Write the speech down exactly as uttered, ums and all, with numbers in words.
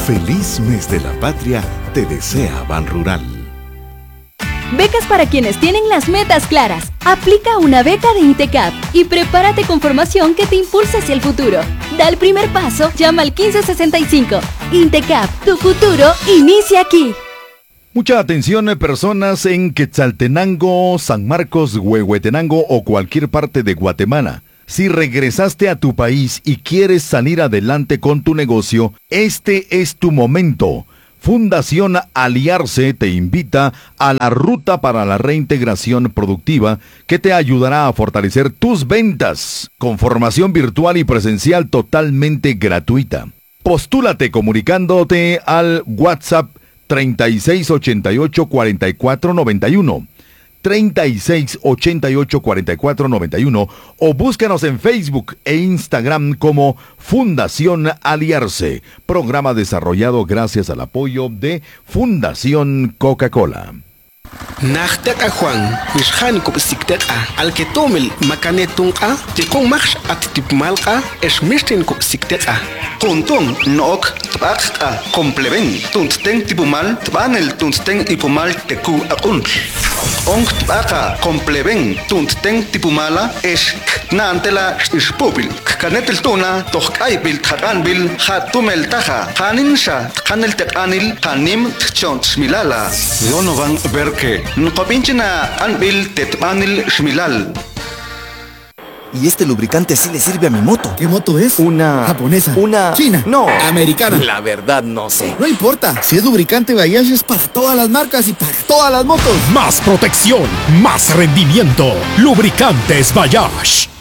Feliz mes de la patria te desea Ban Rural. Becas para quienes tienen las metas claras. Aplica una beca de INTECAP y prepárate con formación que te impulse hacia el futuro. Da el primer paso, llama al quince sesenta y cinco. INTECAP, tu futuro inicia aquí. Mucha atención, personas en Quetzaltenango, San Marcos, Huehuetenango o cualquier parte de Guatemala. Si regresaste a tu país y quieres salir adelante con tu negocio, este es tu momento. Fundación Aliarse te invita a la ruta para la reintegración productiva que te ayudará a fortalecer tus ventas con formación virtual y presencial totalmente gratuita. Postúlate comunicándote al WhatsApp treinta y seis ochenta y ocho cuarenta y cuatro noventa y uno, treinta y seis ochenta y ocho cuarenta y cuatro noventa y uno o búscanos en Facebook e Instagram como Fundación Aliarse, programa desarrollado gracias al apoyo de Fundación Coca-Cola. Nachtaka Juan, Mishhan Kupsikteka, al que tomel Macanetunka, Tikon Max Atipmalka, Esmistin Kupsikteka. Kuntun Nok, Tbaka, Compleven, Tunten Tipumal, Tbanel Tunten Ipumal Teku Akun. Onk Tbaka, Compleven, Tunten Tipumala, Es Nantela Ispubil, Kanetel Tuna, Tokaipil, Takanbil, Hatumel Taja, Haninsha, Kanel Tekanil, Hanim Tchont Milala. Lonovan Berke. Nkopinchina Anbil Tetmanil Shmilal. Y este lubricante sí le sirve a mi moto. ¿Qué moto es? Una... japonesa. Una... china. No. Americana. La verdad no sé. No importa. Si es lubricante Bayash es para todas las marcas y para todas las motos. Más protección, más rendimiento. Lubricantes Bayash.